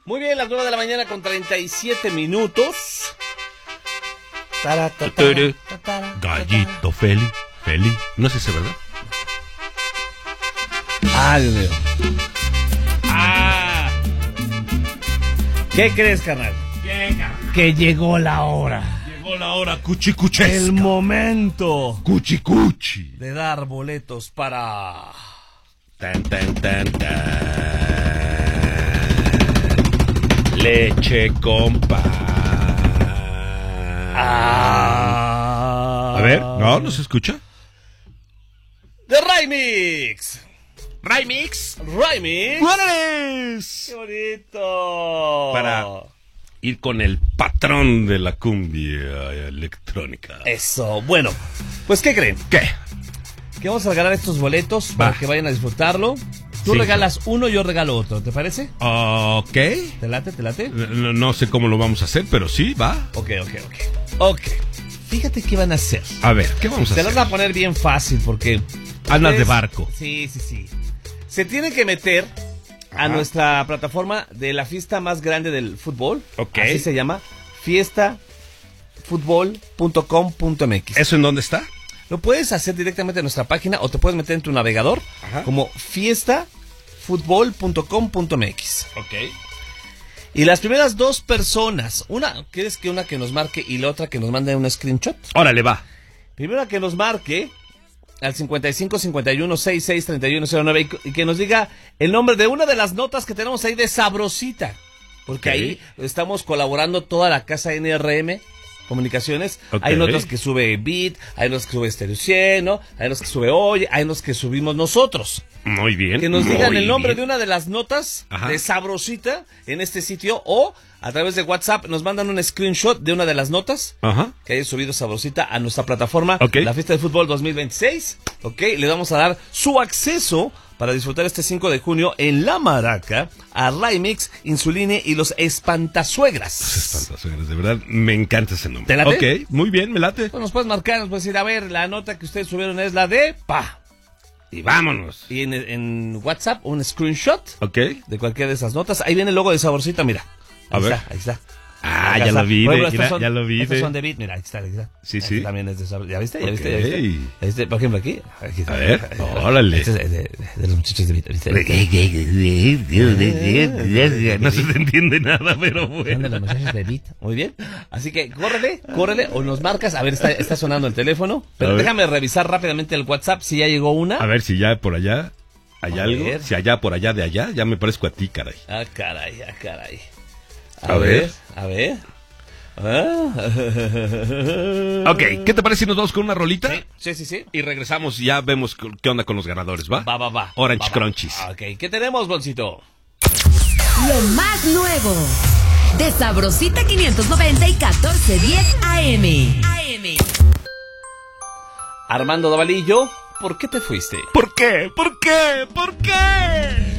Muy bien, las 9 de la mañana con 37 minutos. Gallito Feli. No es ese, ¿verdad? Dios mío. ¿Qué crees, carnal? Que llegó la hora. Llegó la hora cuchicuchesca. El momento Cuchicuchi. de dar boletos para... Tan, tan, tan, tan. Leche compa. A ver, ¿no se escucha? ¡The Raimix! ¡Raimix! ¡Qué bonito! Para ir con el patrón de la cumbia electrónica. Eso, bueno, pues ¿qué creen? ¿Qué? Que vamos a regalar estos boletos para que vayan a disfrutarlo. Tú regalas uno, yo regalo otro, ¿te parece? Ok. ¿Te late? No sé cómo lo vamos a hacer, pero sí, va. Ok. Fíjate qué van a hacer. A ver, ¿qué vamos a hacer? Te las voy a poner bien fácil porque... Andas de barco. Sí. Se tienen que meter a nuestra plataforma de la fiesta más grande del fútbol. Ok. Así se llama, fiestafutbol.com.mx. ¿Eso en dónde está? Lo puedes hacer directamente en nuestra página o te puedes meter en tu navegador como fiestafutbol.com.mx. Ok. Y las primeras dos personas, ¿quieres que una que nos marque y la otra que nos mande un screenshot? Órale, va. Primero que nos marque al 55 51 66 31 09 y que nos diga el nombre de una de las notas que tenemos ahí de Sabrosita. Porque ahí estamos colaborando toda la casa NRM Comunicaciones. Hay notas que sube Beat, hay notas que sube Stereo 100, ¿no? Hay notas que sube Hoy, hay notas que subimos nosotros. Muy bien. Que nos digan el nombre de una de las notas de Sabrosita en este sitio o a través de WhatsApp nos mandan un screenshot de una de las notas que haya subido Sabrosita a nuestra plataforma, la Fiesta de Fútbol 2026. Le vamos a dar su acceso para disfrutar este 5 de junio en La Maraca a Raimix, Insuline y los Espantasuegras. Los Espantasuegras, de verdad, me encanta ese nombre. ¿Te late? Ok, muy bien, me late. Pues nos puedes marcar, nos puedes decir, a ver, la nota que ustedes subieron es la de y vámonos. Y en WhatsApp un screenshot de cualquiera de esas notas. Ahí viene el logo de Sabrosita, mira. Ahí está. Ya lo vi, ya lo vi. Estos son de Beat, mira, ahí está. Sí. Aquí también es de Sabrosita. ¿Ya viste? Por ejemplo, aquí. A ver, órale. Este es de los muchachos de Beat. No se entiende nada, pero bueno. Son de los muchachos de Beat. Muy bien. Así que córrele o nos marcas. A ver, está sonando el teléfono. Pero déjame revisar rápidamente el WhatsApp si ya llegó una. A ver si ya por allá hay algo. Si allá por allá de allá, ya me parezco a ti, caray. Caray. A ver. Ok, ¿qué te parece si nos vamos con una rolita? Sí. Y regresamos y ya vemos qué onda con los ganadores, ¿va? Va. Orange Crunchies. Ok, ¿qué tenemos, bolsito? Lo más nuevo de Sabrosita 590 y 1410 AM. Armando Davalillo, ¿por qué te fuiste? ¿Por qué?